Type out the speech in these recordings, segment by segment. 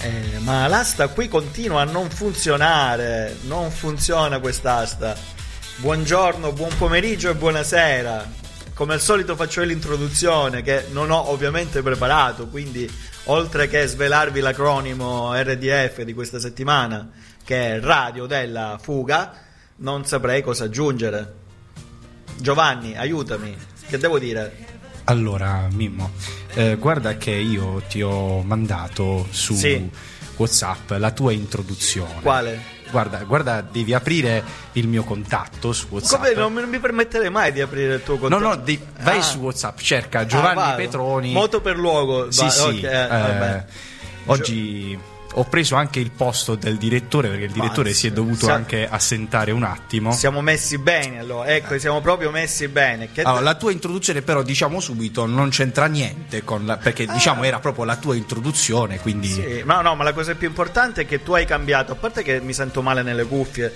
Ma l'asta qui continua a non funzionare. Non funziona quest'asta. Buongiorno, buon pomeriggio e buonasera. Come al solito faccio l'introduzione che non ho ovviamente preparato, quindi oltre che svelarvi l'acronimo RDF di questa settimana, che è Radio della Fuga, non saprei cosa aggiungere. Giovanni, aiutami, che devo dire? Allora, Mimmo, guarda che io ti ho mandato su WhatsApp la tua introduzione. Quale? Guarda, devi aprire il mio contatto su WhatsApp. Come non mi permetterei mai di aprire il tuo contatto? No, vai su WhatsApp, cerca Giovanni Petroni. Moto per luogo. Sì, Okay, oggi ho preso anche il posto del direttore, perché il direttore si è dovuto anche assentare un attimo. Siamo messi bene, allora. Ecco, siamo proprio messi bene. Allora, la tua introduzione però, diciamo subito, non c'entra niente perché diciamo era proprio la tua introduzione, quindi sì, ma la cosa più importante è che tu hai cambiato, a parte che mi sento male nelle cuffie,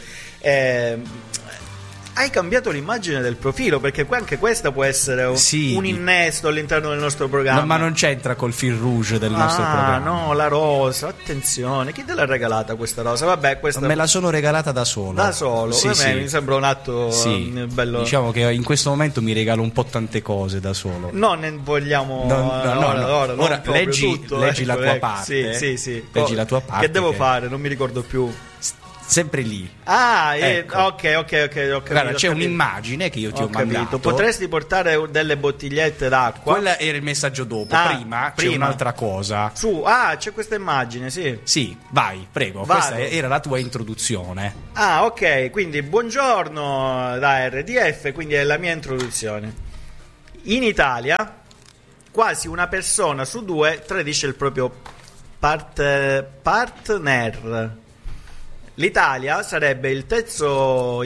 hai cambiato l'immagine del profilo, perché anche questa può essere un innesto all'interno del nostro programma. No, ma non c'entra col fil rouge del nostro programma. No, la rosa, attenzione, chi te l'ha regalata questa rosa? Vabbè, questa me la sono regalata da solo. Da solo? Sì. Mi sembra un atto bello. Diciamo che in questo momento mi regalo un po' tante cose da solo. Non ne vogliamo. Ora leggi la tua parte. Sì. Leggi la tua parte. Che devo fare? Non mi ricordo più. Sempre lì. Ecco. Ok. Guarda, c'è un'immagine che io ti ho mandato. Potresti portare delle bottigliette d'acqua? Quella era il messaggio dopo. Prima c'è un'altra cosa. C'è questa immagine, sì. Sì, vai, prego. Vado. Questa era la tua introduzione. Ok, quindi buongiorno da RDF, quindi è la mia introduzione. In Italia quasi una persona su due tradisce il proprio partner. L'Italia sarebbe il terzo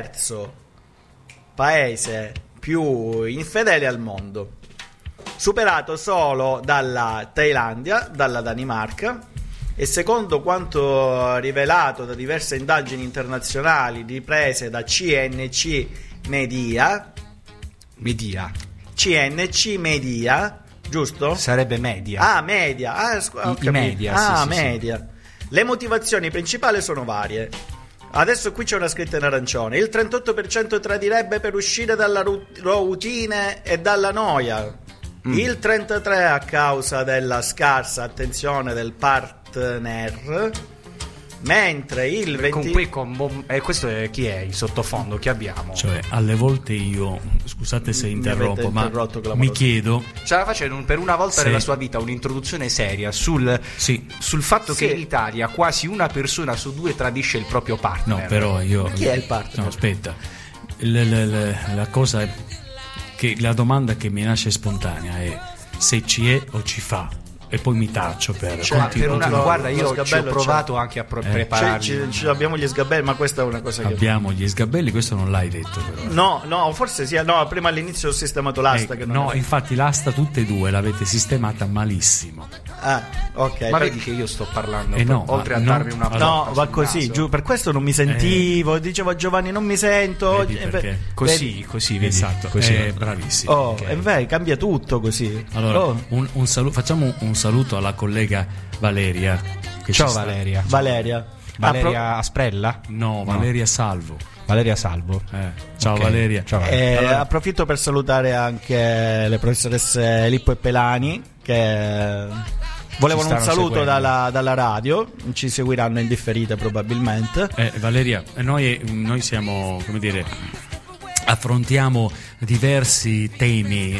paese più infedele al mondo, superato solo dalla Thailandia, dalla Danimarca, e secondo quanto rivelato da diverse indagini internazionali riprese da CNC Media, giusto? Sarebbe media. Media. I media, media. Le motivazioni principali sono varie. Adesso qui c'è una scritta in arancione. Il 38% tradirebbe per uscire dalla routine e dalla noia. Il 33% a causa della scarsa attenzione del partner. Mentre il 20%... questo è chi è il sottofondo che abbiamo? Cioè, alle volte io, scusate se interrompo, ma mi chiedo, cioè, facendo per una volta nella sua vita un'introduzione seria sul fatto che in Italia quasi una persona su due tradisce il proprio partner. No, però io... Chi è il partner? No, aspetta. La cosa è che la domanda che mi nasce spontanea è se ci è o ci fa. E poi mi taccio guarda, io ci ho provato anche a prepararli. Abbiamo gli sgabelli, ma questa è una cosa che abbiamo gli sgabelli, questo non l'hai detto però. No, forse sì, prima all'inizio ho sistemato l'asta infatti l'asta tutte e due l'avete sistemata malissimo. Ok. Ma vedi che io sto parlando oltre a darmi una no, va così, giù, per questo non mi sentivo, dicevo a Giovanni non mi sento. Così, esatto, così. Bravissimo. Cambia tutto così. Allora, un saluto, facciamo un saluto alla collega Valeria. Ciao Valeria. Valeria Asprella? No, Valeria Salvo. Ciao okay. Valeria. Ciao, Valeria. Approfitto per salutare anche le professoresse Lippo e Pelani che volevano un saluto dalla radio, ci seguiranno in differita probabilmente. Valeria, noi siamo, come dire, affrontiamo diversi temi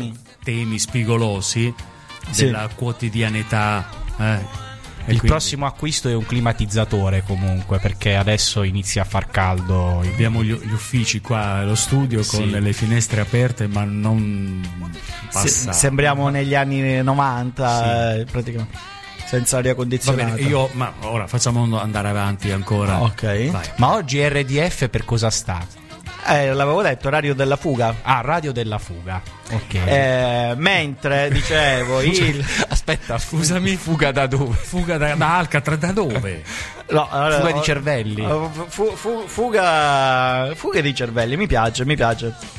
spigolosi della quotidianità. Il prossimo acquisto è un climatizzatore comunque, perché adesso inizia a far caldo. Abbiamo gli uffici qua allo studio con le finestre aperte, ma non passa. Sembriamo negli anni 90 praticamente, senza aria condizionata. Va bene, ma ora facciamo andare avanti ancora. Ok. Vai. Ma oggi RDF per cosa sta? L'avevo detto, Radio della Fuga. Radio della Fuga. Ok. Mentre dicevo aspetta, scusami, fuga da dove? Fuga da Alcatraz, da dove? No, fuga di cervelli. Fuga di cervelli, mi piace.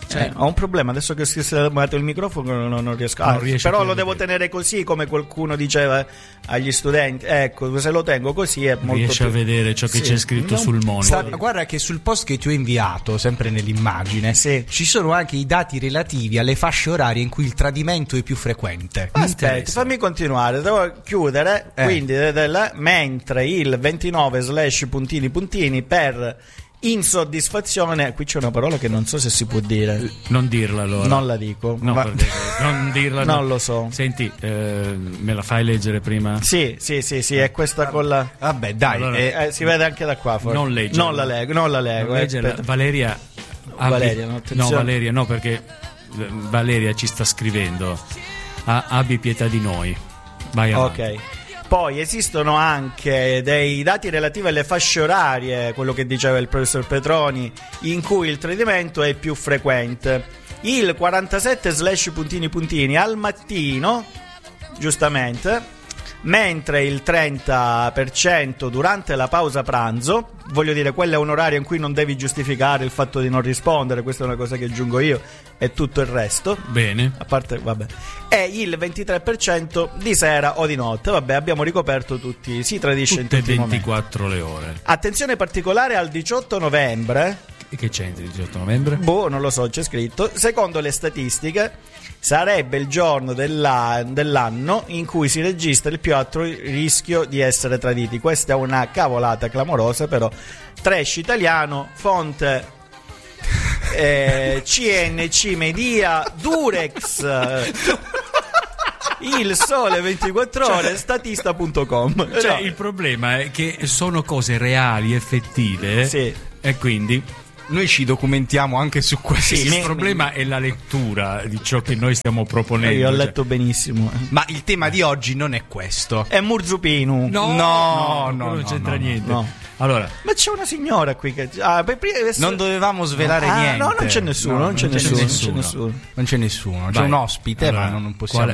Ho un problema adesso che ho sistemato il microfono, non riesco. Però lo devo tenere così, come qualcuno diceva agli studenti. Ecco, se lo tengo così è molto riesci a vedere ciò che c'è scritto sul monitor. Guarda che sul post che ti ho inviato, sempre nell'immagine, ci sono anche i dati relativi alle fasce orarie in cui il tradimento è più frequente. Aspetta, fammi continuare, devo chiudere. Quindi mentre il 29 / per insoddisfazione, qui c'è una parola che non so se si può dire. Non dirla allora. Non la dico. No, non dirla. Non lo so. Senti, me la fai leggere prima? Sì, è questa con la. Vabbè, dai, allora, si vede anche da qua. Forse. Non leggerla. Non la leggo. Valeria. Valeria, no, perché Valeria ci sta scrivendo. Abbi pietà di noi. Vai avanti. Ok. Poi esistono anche dei dati relativi alle fasce orarie, quello che diceva il professor Petroni, in cui il tradimento è più frequente. Il 47 / al mattino, giustamente, mentre il 30% durante la pausa pranzo. Voglio dire, quello è un orario in cui non devi giustificare il fatto di non rispondere, questa è una cosa che aggiungo io, e tutto il resto. Bene. A parte, vabbè. E il 23% di sera o di notte. Vabbè, abbiamo ricoperto tutti, si tradisce tutte in tutti 24 le ore. Attenzione particolare al 18 novembre. Che c'entra il 18 novembre? Non lo so, c'è scritto. Secondo le statistiche, sarebbe il giorno dell'anno in cui si registra il più alto rischio di essere traditi. Questa è una cavolata clamorosa, però. Trash italiano, fonte CNC Media, Durex, Il Sole 24 Ore, statista.com. Il problema è che sono cose reali, effettive, e quindi noi ci documentiamo anche su questo. Il problema è la lettura di ciò che noi stiamo proponendo. Io ho letto benissimo. Ma il tema di oggi non è questo. È Murzupinu. No, non c'entra niente. No. Allora, ma c'è una signora qui che non dovevamo svelare niente. No, non c'è nessuno. Non c'è nessuno. C'è un ospite, allora, ma non possiamo.